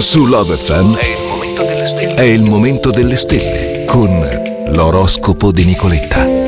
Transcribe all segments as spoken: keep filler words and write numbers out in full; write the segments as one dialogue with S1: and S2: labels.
S1: Su Love F M è il momento delle stelle. È il momento delle stelle con l'oroscopo di Nicoletta.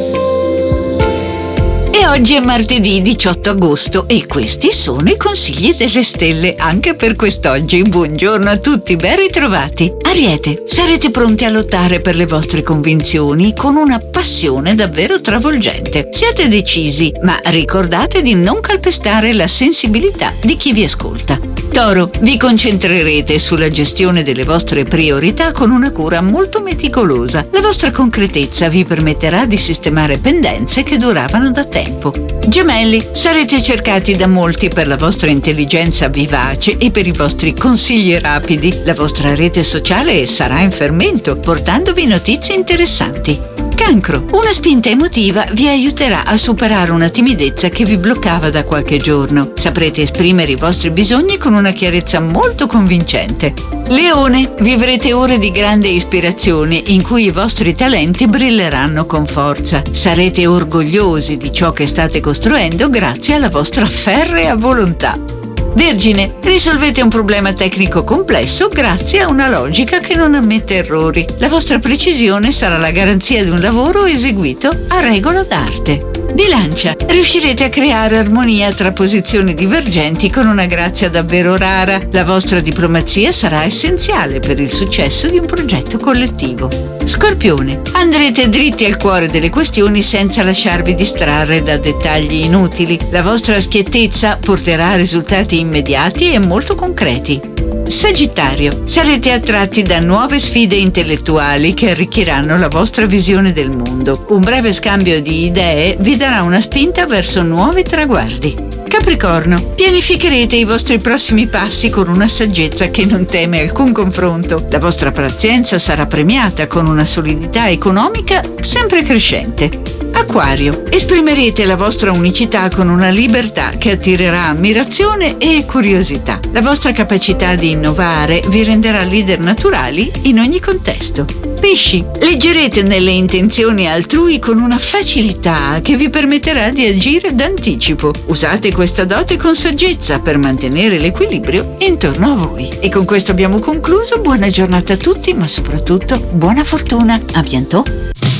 S2: E oggi è martedì diciotto agosto e questi sono i consigli delle stelle anche per quest'oggi. Buongiorno a tutti, ben ritrovati. Ariete, sarete pronti a lottare per le vostre convinzioni con una passione davvero travolgente. Siate decisi, ma ricordate di non calpestare la sensibilità di chi vi ascolta. Toro, vi concentrerete sulla gestione delle vostre priorità con una cura molto meticolosa. La vostra concretezza vi permetterà di sistemare pendenze che duravano da tempo. Gemelli, sarete cercati da molti per la vostra intelligenza vivace e per i vostri consigli rapidi. La vostra rete sociale sarà in fermento, portandovi notizie interessanti. Cancro, una spinta emotiva vi aiuterà a superare una timidezza che vi bloccava da qualche giorno. Saprete esprimere i vostri bisogni con una chiarezza molto convincente. Leone, vivrete ore di grande ispirazione in cui i vostri talenti brilleranno con forza. Sarete orgogliosi di ciò che state costruendo grazie alla vostra ferrea volontà. Vergine, risolvete un problema tecnico complesso grazie a una logica che non ammette errori. La vostra precisione sarà la garanzia di un lavoro eseguito a regola d'arte. Bilancia, riuscirete a creare armonia tra posizioni divergenti con una grazia davvero rara. La vostra diplomazia sarà essenziale per il successo di un progetto collettivo. Scorpione, andrete dritti al cuore delle questioni senza lasciarvi distrarre da dettagli inutili. La vostra schiettezza porterà a risultati immediati e molto concreti. Sagittario, sarete attratti da nuove sfide intellettuali che arricchiranno la vostra visione del mondo. Un breve scambio di idee vi darà una spinta verso nuovi traguardi. Capricorno, pianificherete i vostri prossimi passi con una saggezza che non teme alcun confronto. La vostra pazienza sarà premiata con una solidità economica sempre crescente. Acquario, esprimerete la vostra unicità con una libertà che attirerà ammirazione e curiosità. La vostra capacità di innovare vi renderà leader naturali in ogni contesto. Pesci, leggerete nelle intenzioni altrui con una facilità che vi permetterà di agire d'anticipo. Usate questa dote con saggezza per mantenere l'equilibrio intorno a voi. E con questo abbiamo concluso. Buona giornata a tutti, ma soprattutto buona fortuna. A bientôt.